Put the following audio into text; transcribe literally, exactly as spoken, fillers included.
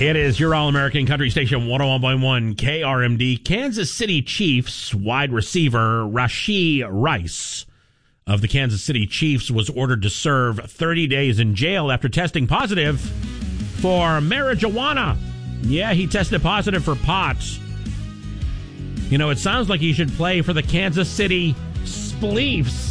It is your All-American Country Station, one oh one point one K R M D. Kansas City Chiefs wide receiver Rashee Rice of the Kansas City Chiefs was ordered to serve thirty days in jail after testing positive for marijuana. Yeah, he tested positive for pot. You know, it sounds like he should play for the Kansas City Spleefs.